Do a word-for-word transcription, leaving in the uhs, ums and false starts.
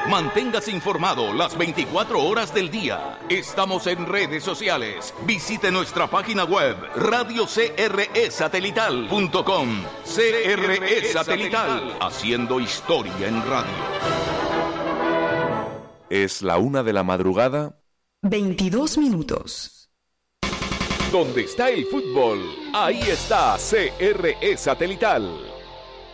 Manténgase informado las veinticuatro horas del día. Estamos en redes sociales. Visite nuestra página web radio c r e satelital punto com. C R E Satelital, haciendo historia en radio. Es la una de la madrugada. veintidós minutos. Donde está el fútbol, ahí está C R E Satelital.